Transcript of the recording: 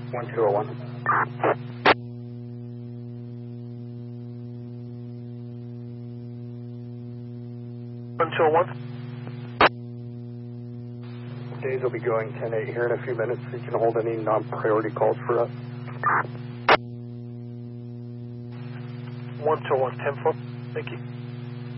1201. 1201. Days will be going 10-8 here in a few minutes. You can hold any non-priority calls for us. 121, 10-4. Thank you.